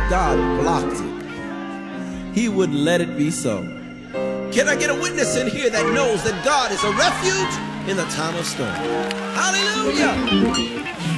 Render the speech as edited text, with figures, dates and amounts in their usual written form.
God blocked it. He wouldn't let it be so. Can I get a witness in here that knows that God is a refuge in the time of storm? Hallelujah!